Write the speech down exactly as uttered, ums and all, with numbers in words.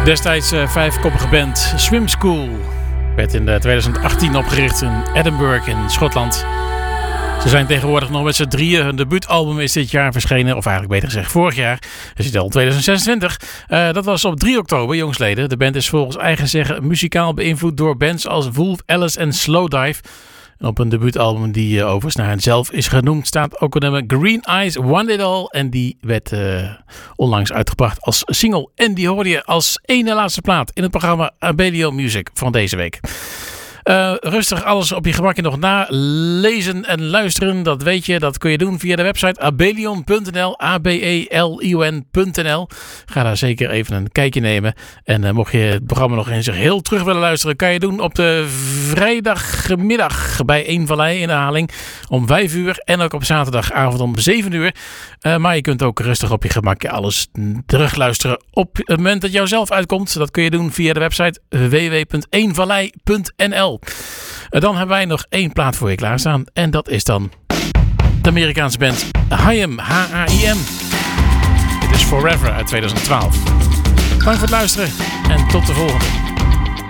Destijds uh, vijfkoppige band Swim School werd in twintig achttien opgericht in Edinburgh in Schotland. Ze zijn tegenwoordig nog met z'n drieën. Hun debuutalbum is dit jaar verschenen, of eigenlijk beter gezegd vorig jaar. We zitten al in twintig zesentwintig. Uh, dat was op drie oktober, jongsleden. De band is volgens eigen zeggen muzikaal beïnvloed door bands als Wolf Alice en Slowdive. En op een debuutalbum die uh, overigens naar hen zelf is genoemd staat ook een nummer Green Eyes Want It All. En die werd uh, onlangs uitgebracht als single. En die hoorde je als ene laatste plaat in het programma Abelio Music van deze week. Uh, rustig alles op je gemakje nog nalezen en luisteren. Dat weet je, dat kun je doen via de website abelion punt n l. A B E L I O N punt n l. Ga daar zeker even een kijkje nemen. En uh, mocht je het programma nog in zich heel terug willen luisteren, kan je doen op de vrijdagmiddag bij Eén Vallei in de herhaling om vijf uur. En ook op zaterdagavond om zeven uur. Uh, maar je kunt ook rustig op je gemakje alles terugluisteren op het moment dat jou zelf uitkomt. Dat kun je doen via de website w w w punt één vallei punt n l. Dan hebben wij nog één plaat voor je klaarstaan. En dat is dan de Amerikaanse band Haim, H A I M. Dit is Forever uit twintig twaalf. Dank voor het luisteren en tot de volgende.